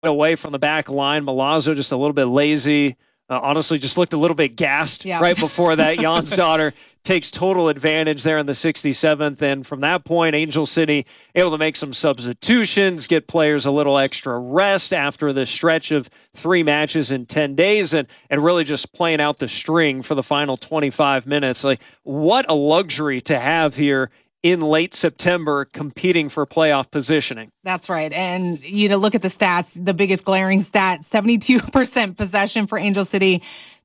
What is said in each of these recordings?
away from the back line. Milazzo just a little bit lazy. Honestly, just looked a little bit gassed right before that. Jonsdottir takes total advantage there in the 67th. And from that point, Angel City able to make some substitutions, get players a little extra rest after the stretch of 3 matches in 10 days, and really just playing out the string for the final 25 minutes. Like, what a luxury to have here in late September competing for playoff positioning. That's right. And, look at the stats, the biggest glaring stat, 72% possession for Angel City,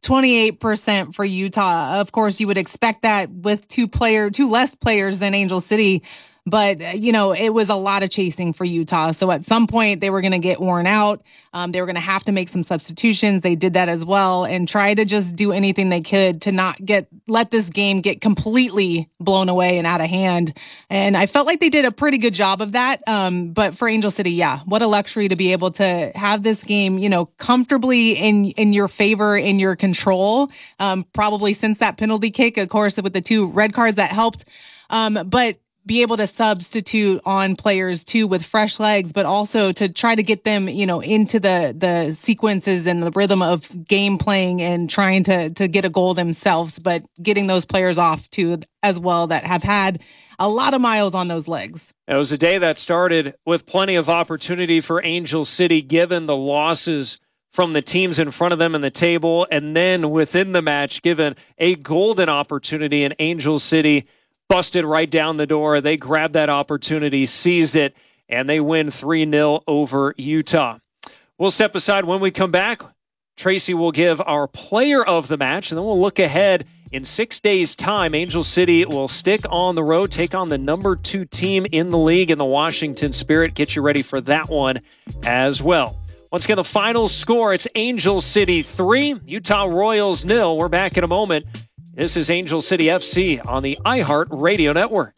28% for Utah. Of course, you would expect that with two less players than Angel City. But, it was a lot of chasing for Utah. So at some point, they were going to get worn out. They were going to have to make some substitutions. They did that as well and try to just do anything they could to not let this game get completely blown away and out of hand. And I felt like they did a pretty good job of that. But for Angel City, what a luxury to be able to have this game, comfortably in your favor, in your control. Probably since that penalty kick, of course, with the 2 red cards that helped. But be able to substitute on players too with fresh legs, but also to try to get them, into the sequences and the rhythm of game playing and trying to get a goal themselves, but getting those players off too as well that have had a lot of miles on those legs. It was a day that started with plenty of opportunity for Angel City, given the losses from the teams in front of them in the table, and then within the match, given a golden opportunity, and Angel City busted right down the door. They grabbed that opportunity, seized it, and they win 3-0 over Utah. We'll step aside when we come back. Tracy will give our player of the match, and then we'll look ahead. In 6 days' time, Angel City will stick on the road, take on the number 2 team in the league in the Washington Spirit. Get you ready for that one as well. Once again, the final score, it's Angel City 3, Utah Royals 0. We're back in a moment. This is Angel City FC on the iHeart Radio Network.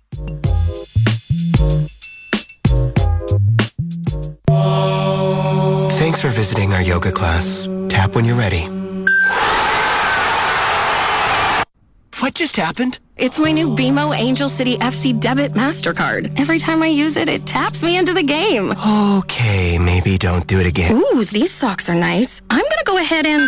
Thanks for visiting our yoga class. Tap when you're ready. What just happened? It's my new BMO Angel City FC Debit MasterCard. Every time I use it, it taps me into the game. Okay, maybe don't do it again. Ooh, these socks are nice. I'm going to go ahead and...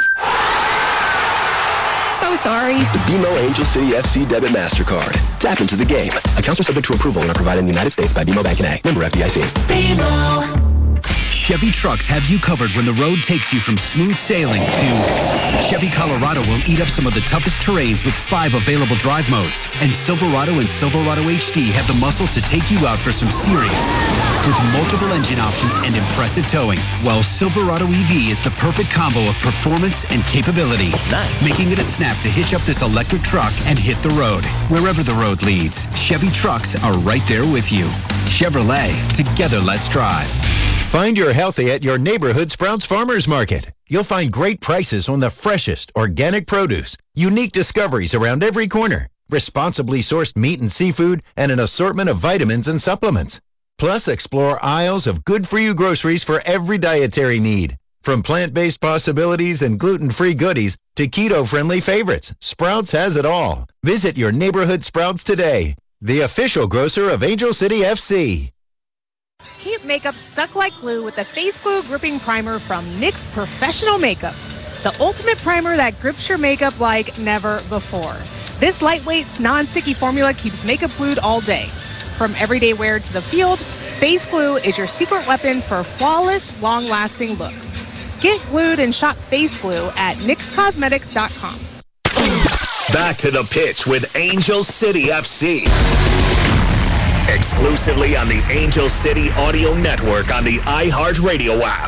So sorry. The BMO Angel City FC Debit MasterCard. Tap into the game. Accounts are subject to approval and are provided in the United States by BMO Bank N.A. Member FDIC. BMO. Chevy Trucks have you covered when the road takes you from smooth sailing to Chevy Colorado will eat up some of the toughest terrains with 5 available drive modes. And Silverado and Silverado HD have the muscle to take you out for some serious with multiple engine options and impressive towing. While Silverado EV is the perfect combo of performance and capability. Nice. Making it a snap to hitch up this electric truck and hit the road. Wherever the road leads, Chevy Trucks are right there with you. Chevrolet, together let's drive. Find your healthy at your neighborhood Sprouts Farmers Market. You'll find great prices on the freshest organic produce, unique discoveries around every corner, responsibly sourced meat and seafood, and an assortment of vitamins and supplements. Plus, explore aisles of good-for-you groceries for every dietary need. From plant-based possibilities and gluten-free goodies to keto-friendly favorites, Sprouts has it all. Visit your neighborhood Sprouts today, the official grocer of Angel City FC. Keep makeup stuck like glue with the Face Glue Gripping Primer from NYX Professional Makeup. The ultimate primer that grips your makeup like never before. This lightweight, non-sticky formula keeps makeup glued all day. From everyday wear to the field, Face Glue is your secret weapon for flawless, long-lasting looks. Get glued and shop Face Glue at NYXCosmetics.com. Back to the pitch with Angel City FC. Exclusively on the Angel City Audio Network on the iHeart Radio app.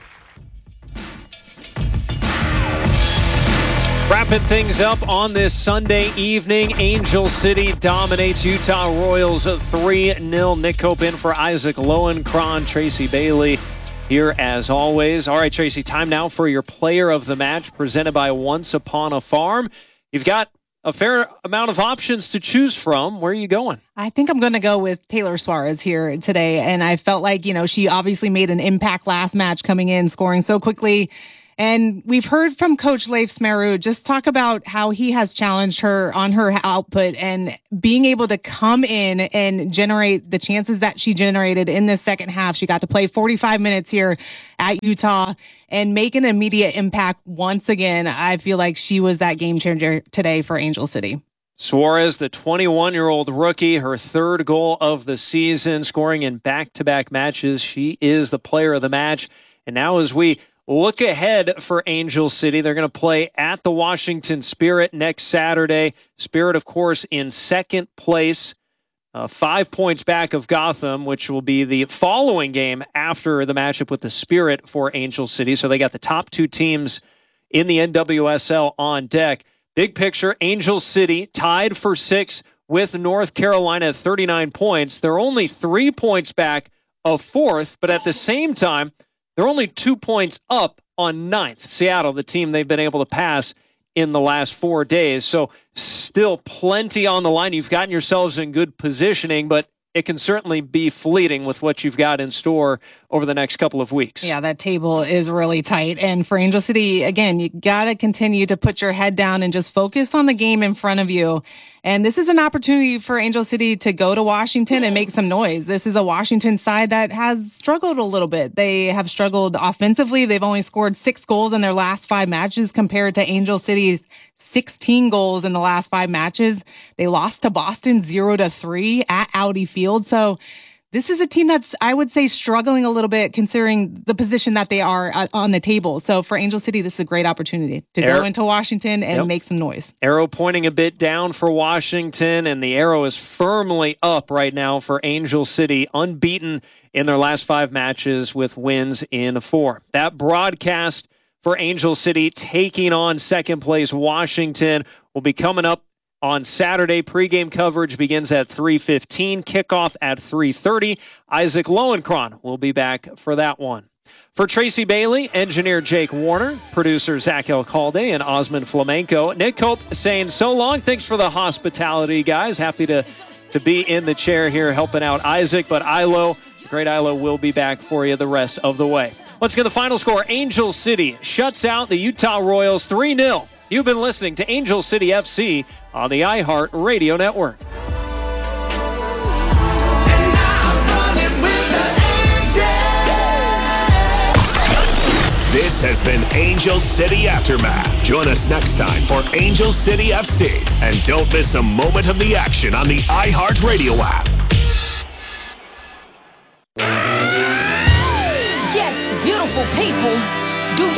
Wrapping things up on this Sunday evening, Angel City dominates Utah Royals 3-0. Nick Cope in for Isaac Lowenkron, Tracy Bailey here as always. All right, Tracy, time now for your player of the match presented by Once Upon a Farm. You've got a fair amount of options to choose from. Where are you going? I think I'm going to go with Taylor Suarez here today. And I felt like, she obviously made an impact last match coming in, scoring so quickly. And we've heard from Coach Leif Smeru just talk about how he has challenged her on her output and being able to come in and generate the chances that she generated in the second half. She got to play 45 minutes here at Utah and make an immediate impact once again. I feel like she was that game changer today for Angel City. Suarez, the 21-year-old rookie, her third goal of the season, scoring in back-to-back matches. She is the player of the match. And now as we look ahead for Angel City, they're going to play at the Washington Spirit next Saturday. Spirit, of course, in second place, 5 points back of Gotham, which will be the following game after the matchup with the Spirit for Angel City. So they got the top two teams in the NWSL on deck. Big picture, Angel City tied for 6th with North Carolina at 39 points. They're only 3 points back of 4th, but at the same time, they're only 2 points up on 9th. Seattle, the team they've been able to pass in the last 4 days. So still plenty on the line. You've gotten yourselves in good positioning, but it can certainly be fleeting with what you've got in store over the next couple of weeks. Yeah, that table is really tight. And for Angel City, again, you got to continue to put your head down and just focus on the game in front of you. And this is an opportunity for Angel City to go to Washington and make some noise. This is a Washington side that has struggled a little bit. They have struggled offensively. They've only scored 6 goals in their last 5 matches compared to Angel City's 16 goals in the last 5 matches. They lost to Boston 0-3 at Audi Field. So this is a team that's, I would say, struggling a little bit considering the position that they are on the table. So for Angel City, this is a great opportunity to go into Washington and make some noise. Arrow pointing a bit down for Washington, and the arrow is firmly up right now for Angel City, unbeaten in their last 5 matches with wins in 4. That broadcast for Angel City taking on second place Washington will be coming up on Saturday. Pregame coverage begins at 3:15, kickoff at 3:30. Isaac Lowenkron will be back for that one. For Tracy Bailey, engineer Jake Warner, producer Zach Alcalde, and Osmond Flamenco, Nick Cope saying so long. Thanks for the hospitality, guys. Happy to be in the chair here helping out Isaac, but Ilo, the great Ilo, will be back for you the rest of the way. Let's get the final score. Angel City shuts out the Utah Royals 3-0. You've been listening to Angel City FC on the iHeart Radio Network. This has been Angel City Aftermath. Join us next time for Angel City FC. And don't miss a moment of the action on the iHeart Radio app. Yes, beautiful people. Do you